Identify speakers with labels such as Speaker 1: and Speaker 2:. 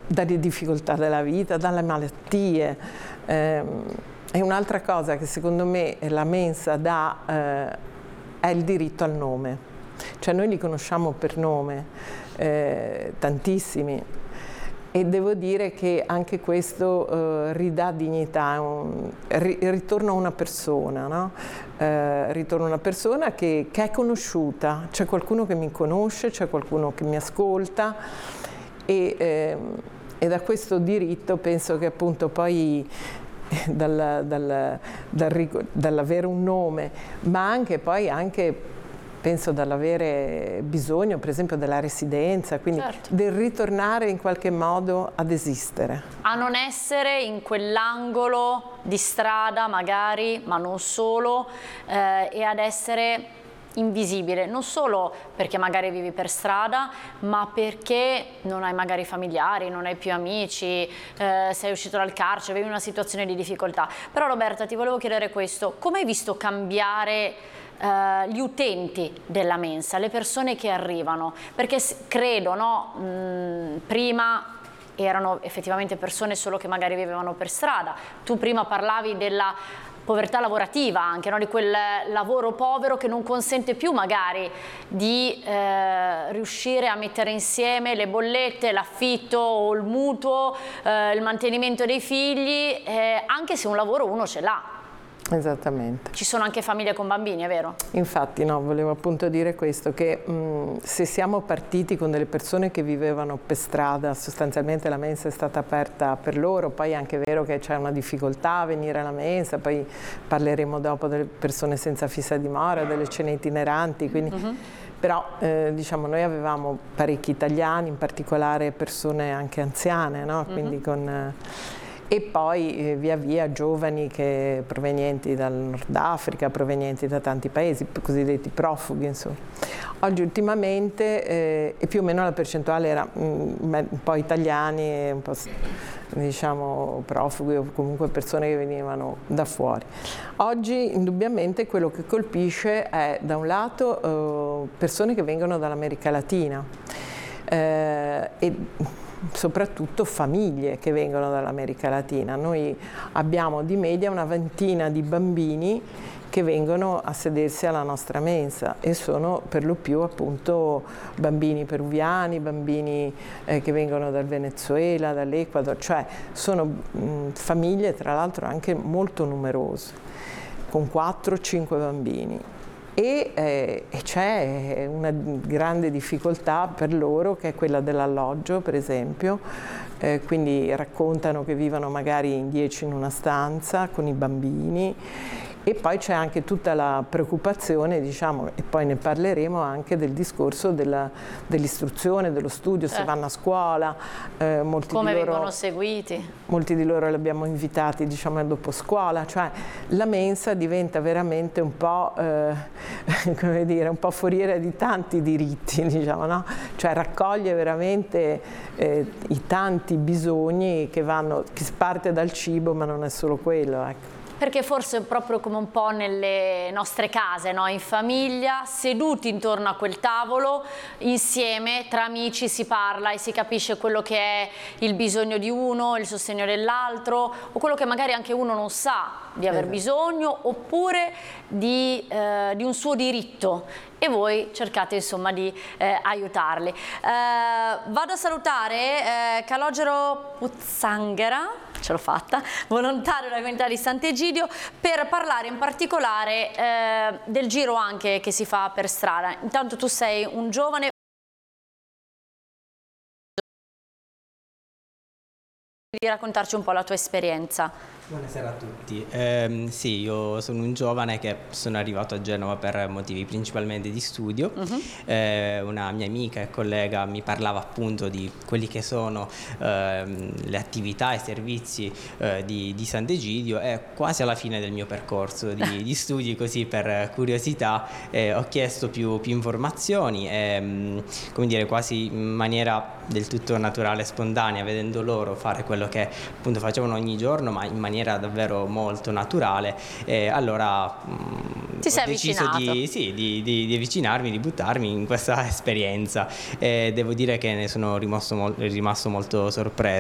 Speaker 1: dalle difficoltà della vita, dalle malattie. E un'altra cosa che secondo me la mensa dà è il diritto al nome. Cioè noi li conosciamo per nome, tantissimi, e devo dire che anche questo ridà dignità, ritorna a una persona, no? Ritorna a una persona che è conosciuta, c'è qualcuno che mi conosce, c'è qualcuno che mi ascolta, e da questo diritto penso che appunto poi dall'avere un nome, ma anche poi penso dall'avere bisogno per esempio della residenza, quindi
Speaker 2: certo,
Speaker 1: del ritornare in qualche modo ad esistere.
Speaker 2: A non essere in quell'angolo di strada magari, ma non solo, e ad essere invisibile, non solo perché magari vivi per strada, ma perché non hai magari familiari, non hai più amici, sei uscito dal carcere, vivi una situazione di difficoltà. Però Roberta, ti volevo chiedere questo: come hai visto cambiare gli utenti della mensa, le persone che arrivano? Perché credo, no? Prima erano effettivamente persone solo che magari vivevano per strada. Tu prima parlavi della povertà lavorativa anche, no? Di quel lavoro povero che non consente più magari di riuscire a mettere insieme le bollette, l'affitto o il mutuo, il mantenimento dei figli, anche se un lavoro uno ce l'ha.
Speaker 1: Esattamente.
Speaker 2: Ci sono anche famiglie con bambini, è vero?
Speaker 1: Infatti no, volevo appunto dire questo, che se siamo partiti con delle persone che vivevano per strada, sostanzialmente la mensa è stata aperta per loro, poi è anche vero che c'è una difficoltà a venire alla mensa, poi parleremo dopo delle persone senza fissa dimora, delle cene itineranti, quindi... Però diciamo noi avevamo parecchi italiani, in particolare persone anche anziane, no? Quindi e poi via via giovani provenienti dal Nord Africa, provenienti da tanti paesi, cosiddetti profughi, insomma. Oggi ultimamente, e più o meno la percentuale era un po' italiani, un po' diciamo profughi o comunque persone che venivano da fuori. Oggi indubbiamente quello che colpisce è da un lato persone che vengono dall'America Latina e soprattutto famiglie che vengono dall'America Latina. Noi abbiamo di media una ventina di bambini che vengono a sedersi alla nostra mensa e sono per lo più appunto bambini peruviani, bambini che vengono dal Venezuela, dall'Ecuador, cioè sono famiglie tra l'altro anche molto numerose, con 4-5 bambini. E c'è una grande difficoltà per loro che è quella dell'alloggio, per esempio, quindi raccontano che vivono magari in 10 in una stanza con i bambini. E poi c'è anche tutta la preoccupazione, diciamo, e poi ne parleremo anche del discorso dell'istruzione, dello studio, se vanno a scuola,
Speaker 2: come vengono seguiti.
Speaker 1: Molti di loro li abbiamo invitati, diciamo, a dopo scuola, cioè la mensa diventa veramente un po', come dire, un po' foriera di tanti diritti, diciamo, no? Cioè raccoglie veramente i tanti bisogni che si parte dal cibo, ma non è solo quello, ecco.
Speaker 2: Perché forse proprio come un po' nelle nostre case, no? In famiglia, seduti intorno a quel tavolo, insieme, tra amici si parla e si capisce quello che è il bisogno di uno, il sostegno dell'altro, o quello che magari anche uno non sa di aver bisogno, oppure di un suo diritto. E voi cercate insomma di aiutarli. Vado a salutare Calogero Puzzanghera, ce l'ho fatta, volontario della comunità di Sant'Egidio, per parlare in particolare del giro anche che si fa per strada. Intanto tu sei un giovane, di raccontarci un po' la tua esperienza.
Speaker 3: Buonasera a tutti. Sì, io sono un giovane che sono arrivato a Genova per motivi principalmente di studio. Una mia amica e collega mi parlava appunto di quelli che sono le attività e servizi di Sant'Egidio, e quasi alla fine del mio percorso di studi, così per curiosità, ho chiesto più informazioni e, come dire, quasi in maniera del tutto naturale e spontanea, vedendo loro fare quello che appunto facevano ogni giorno, ma in maniera davvero molto naturale, e allora ho deciso di avvicinarmi, di buttarmi in questa esperienza, e devo dire che ne sono rimasto molto sorpreso.